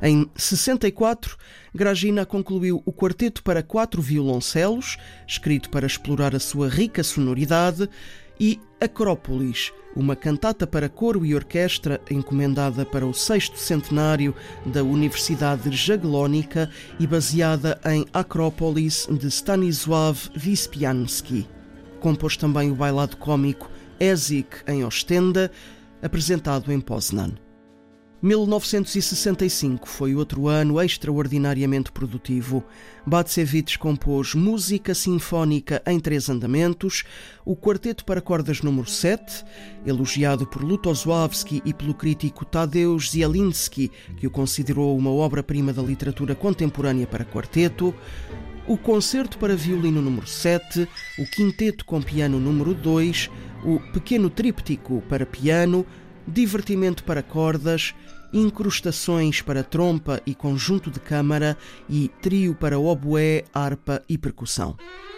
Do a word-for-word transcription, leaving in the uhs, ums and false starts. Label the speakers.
Speaker 1: Em sessenta e quatro, Gragina concluiu o Quarteto para quatro violoncelos, escrito para explorar a sua rica sonoridade, e Acrópolis, uma cantata para coro e orquestra encomendada para o sexto centenário da Universidade Jagiellônica e baseada em Acrópolis de Stanisław Wyspiański. Compôs também o bailado cômico Ezik em Ostenda, apresentado em Poznan. mil novecentos e sessenta e cinco foi outro ano extraordinariamente produtivo. Bacevich compôs música sinfónica em três andamentos, o Quarteto para cordas número sete, elogiado por Lutosławski e pelo crítico Tadeusz Zielinski, que o considerou uma obra-prima da literatura contemporânea para quarteto, o Concerto para violino número sete, o Quinteto com piano número dois, o Pequeno Tríptico para piano, Divertimento para cordas, Incrustações para trompa e conjunto de câmara e Trio para oboé, harpa e percussão.